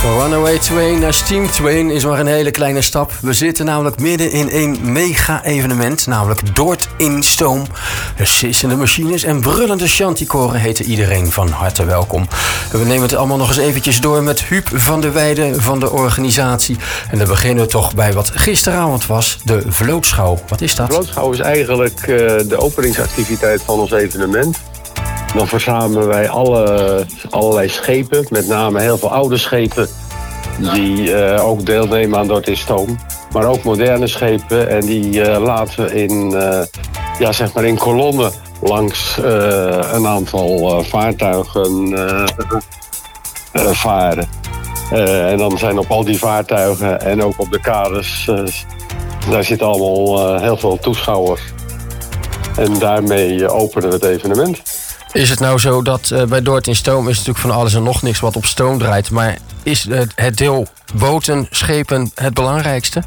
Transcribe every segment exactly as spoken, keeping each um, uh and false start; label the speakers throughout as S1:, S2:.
S1: Van Runaway Train naar Steam Train is maar een hele kleine stap. We zitten namelijk midden in een mega-evenement, namelijk Dort in Stoom. De sissende machines en brullende chanticoren heten iedereen van harte welkom. We nemen het allemaal nog eens eventjes door met Huub van der Weijden van de organisatie. En dan beginnen we toch bij wat gisteravond was, de vlootschouw. Wat is dat?
S2: De vlootschouw is eigenlijk uh, de openingsactiviteit van ons evenement. Dan verzamelen wij alle, allerlei schepen, met name heel veel oude schepen die uh, ook deelnemen aan Dort in Stoom. Maar ook moderne schepen en die uh, laten we in, uh, ja, zeg maar in kolonnen langs uh, een aantal uh, vaartuigen uh, uh, varen. Uh, en dan zijn op al die vaartuigen en ook op de kades, uh, daar zitten allemaal uh, heel veel toeschouwers. En daarmee uh, openen we het evenement.
S1: Is het nou zo dat uh, bij Dort in Stoom is natuurlijk van alles en nog niks wat op stoom draait. Maar is het, het deel boten, schepen het belangrijkste?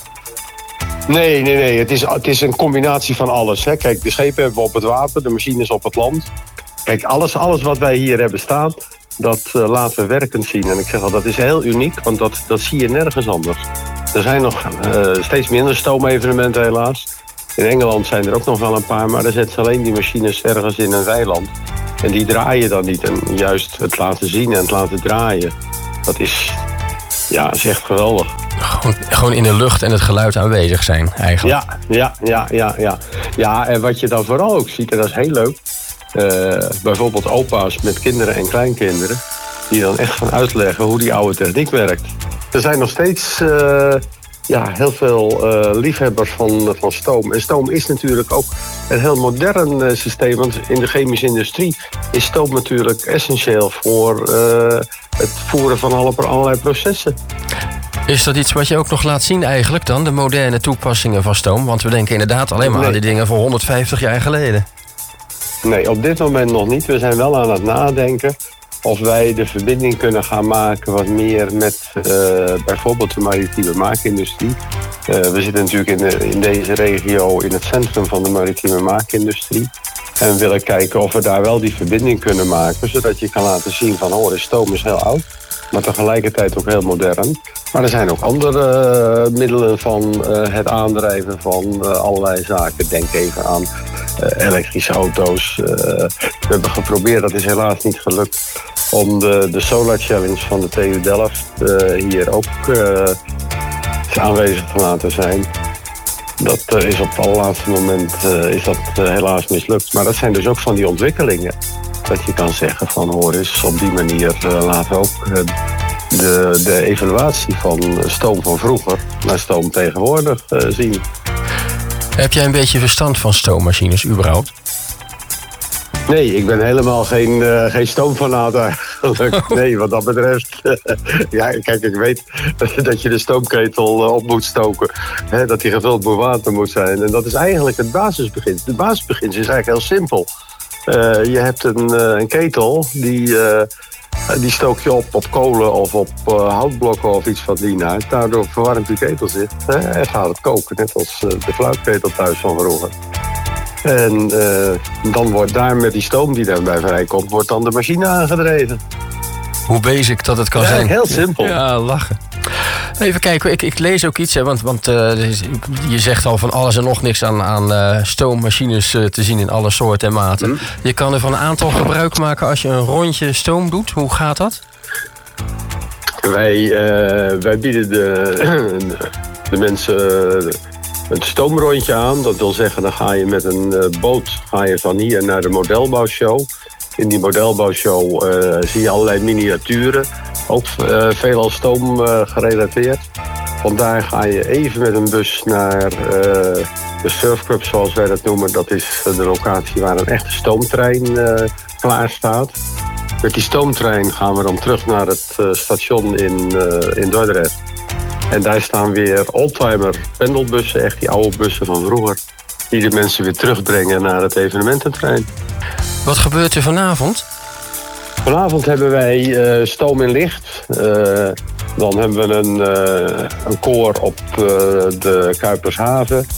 S2: Nee, nee, nee. Het is, het is een combinatie van alles. Hè. Kijk, de schepen hebben we op het water, de machines op het land. Kijk, alles, alles wat wij hier hebben staan, dat uh, laten we werkend zien. En ik zeg al, dat is heel uniek, want dat, dat zie je nergens anders. Er zijn nog uh, steeds minder stoomevenementen helaas. In Engeland zijn er ook nog wel een paar, maar daar zetten ze alleen die machines ergens in een weiland. En die draaien dan niet. En juist het laten zien en het laten draaien, dat is, ja, is echt geweldig.
S1: Gewoon, gewoon in de lucht en het geluid aanwezig zijn, eigenlijk.
S2: Ja, ja, ja, ja, ja. Ja, en wat je dan vooral ook ziet, en dat is heel leuk, uh, bijvoorbeeld opa's met kinderen en kleinkinderen, die dan echt gaan uitleggen hoe die oude techniek werkt. Er zijn nog steeds Uh, Ja, heel veel uh, liefhebbers van, van stoom. En stoom is natuurlijk ook een heel modern uh, systeem. Want in de chemische industrie is stoom natuurlijk essentieel voor uh, het voeren van alle, allerlei processen.
S1: Is dat iets wat je ook nog laat zien eigenlijk dan, de moderne toepassingen van stoom? Want we denken inderdaad alleen maar nee. aan die dingen voor honderdvijftig jaar geleden.
S2: Nee, op dit moment nog niet. We zijn wel aan het nadenken of wij de verbinding kunnen gaan maken wat meer met uh, bijvoorbeeld de maritieme maakindustrie. Uh, we zitten natuurlijk in, de, in deze regio in het centrum van de maritieme maakindustrie. En we willen kijken of we daar wel die verbinding kunnen maken, zodat je kan laten zien van, oh, de stoom is heel oud, maar tegelijkertijd ook heel modern. Maar er zijn ook andere uh, middelen van uh, het aandrijven van uh, allerlei zaken. Denk even aan uh, elektrische auto's. Uh, we hebben geprobeerd, dat is helaas niet gelukt, om de, de Solar Challenge van de T U Delft uh, hier ook uh, aanwezig te laten zijn. Dat uh, is op het allerlaatste moment uh, is dat uh, helaas mislukt. Maar dat zijn dus ook van die ontwikkelingen. Dat je kan zeggen van, hoor eens, op die manier uh, laten we ook uh, de, de evaluatie van stoom van vroeger naar stoom tegenwoordig uh, zien.
S1: Heb jij een beetje verstand van stoommachines überhaupt?
S2: Nee, ik ben helemaal geen, uh, geen stoomfanaat eigenlijk. Nee, wat dat betreft. Ja, kijk, ik weet dat je de stoomketel uh, op moet stoken. Hè, dat die gevuld met water moet zijn. En dat is eigenlijk het basisbeginsel. Het basisbeginsel is eigenlijk heel simpel. Uh, je hebt een, uh, een ketel, die, uh, die stook je op op kolen of op uh, houtblokken of iets van die naart. Daardoor verwarmt die ketel zich uh, en gaat het koken. Net als uh, de fluitketel thuis van vroeger. En uh, dan wordt daar met die stoom die daarbij vrijkomt, wordt dan de machine aangedreven.
S1: Hoe basic dat het kan
S2: ja,
S1: zijn.
S2: Heel simpel.
S1: Ja, lachen. Even kijken, ik, ik lees ook iets, hè, want, want uh, je zegt al van alles en nog niks aan, aan uh, stoommachines uh, te zien in alle soorten en maten. Mm. Je kan er van een aantal gebruik maken als je een rondje stoom doet. Hoe gaat dat?
S2: Wij, uh, wij bieden de, de mensen uh, een stoomrondje aan. Dat wil zeggen, dan ga je met een uh, boot ga je van hier naar de modelbouwshow. In die modelbouwshow uh, zie je allerlei miniaturen, ook uh, veelal stoom uh, gerelateerd. Vandaar ga je even met een bus naar uh, de surfclub, zoals wij dat noemen. Dat is de locatie waar een echte stoomtrein uh, klaar staat. Met die stoomtrein gaan we dan terug naar het uh, station in, uh, in Dordrecht. En daar staan weer oldtimer pendelbussen, echt die oude bussen van vroeger, die de mensen weer terugbrengen naar het evenemententrein.
S1: Wat gebeurt er vanavond?
S2: Vanavond hebben wij uh, stoom en licht. Uh, dan hebben we een, uh, een koor op uh, de Kuipershaven.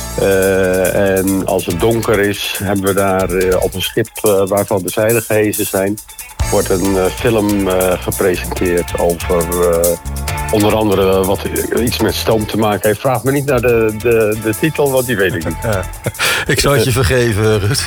S2: Uh, en als het donker is, hebben we daar uh, op een schip uh, waarvan de zeilen gehezen zijn, wordt een uh, film uh, gepresenteerd over uh, onder andere wat iets met stoom te maken heeft. Vraag me niet naar de, de, de titel, want die weet ik niet.
S1: Ja. Ik zal het je vergeven, Ruud.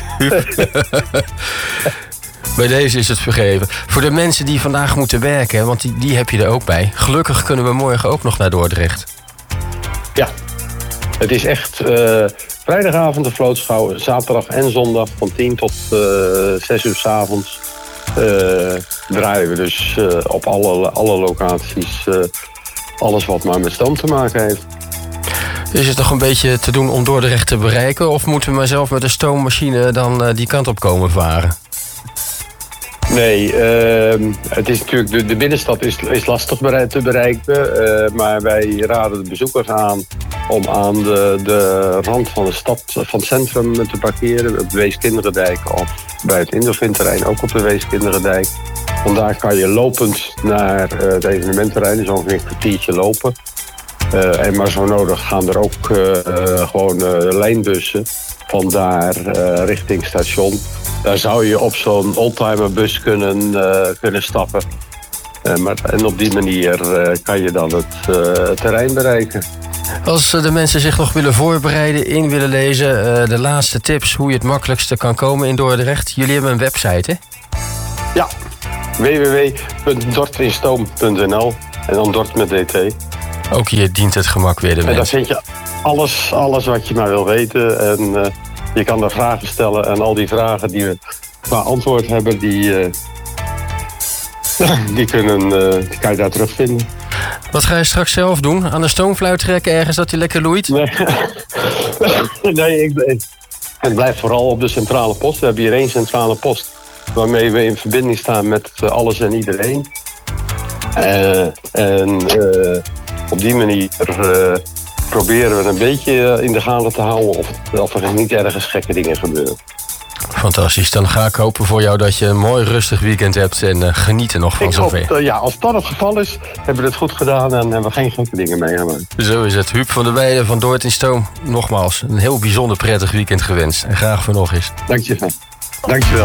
S1: Bij deze is het vergeven. Voor de mensen die vandaag moeten werken, want die, die heb je er ook bij. Gelukkig kunnen we morgen ook nog naar Dordrecht.
S2: Ja, het is echt uh, vrijdagavond de vlootschouw, zaterdag en zondag van tien tot uh, zes uur 's avonds uh, draaien we dus uh, op alle, alle locaties uh, alles wat maar met stoom te maken heeft.
S1: Is het nog een beetje te doen om Dordrecht te bereiken, of moeten we maar zelf met de stoommachine dan uh, die kant op komen varen?
S2: Nee, uh, het is natuurlijk, de, de binnenstad is, is lastig te bereiken. Uh, maar wij raden de bezoekers aan om aan de, de rand van de stad, van het centrum te parkeren. Op de Weeskinderendijk of bij het Indofin-terrein ook op de Weeskinderendijk. Vandaar kan je lopend naar uh, het evenementterrein, dus ongeveer een kwartiertje lopen. Uh, en maar zo nodig gaan er ook uh, uh, gewoon uh, lijnbussen vandaar uh, richting station. Daar zou je op zo'n oldtimerbus kunnen, uh, kunnen stappen. Uh, maar, en op die manier uh, kan je dan het uh, terrein bereiken.
S1: Als de mensen zich nog willen voorbereiden, in willen lezen, uh, de laatste tips hoe je het makkelijkste kan komen in Dordrecht. Jullie hebben een website, hè?
S2: Ja, w w w punt dortinstoom punt n l en dan Dort met D T.
S1: Ook hier dient het gemak weer de mensen.
S2: En daar vind je alles, alles wat je maar wil weten. En uh, je kan daar vragen stellen. En al die vragen die we qua antwoord hebben, die, uh, die, kunnen, uh, die kan je daar terugvinden.
S1: Wat ga je straks zelf doen? Aan de stoomfluit trekken ergens dat hij lekker loeit?
S2: Nee, nee ik, ik, ik blijf vooral op de centrale post. We hebben hier één centrale post waarmee we in verbinding staan met alles en iedereen. Uh, en uh, op die manier uh, proberen we een beetje in de gaten te houden of, of er niet ergens gekke dingen gebeuren.
S1: Fantastisch. Dan ga ik hopen voor jou dat je een mooi rustig weekend hebt en uh, geniet er nog van
S2: ik
S1: zover.
S2: Hoop, uh, ja, als dat het geval is, hebben we het goed gedaan en hebben we geen gekke dingen meegemaakt.
S1: Zo is het. Huub van der Weijden van Dort in Stoom. Nogmaals, een heel bijzonder prettig weekend gewenst. En graag voor nog eens.
S2: Dank je wel. Dank je wel.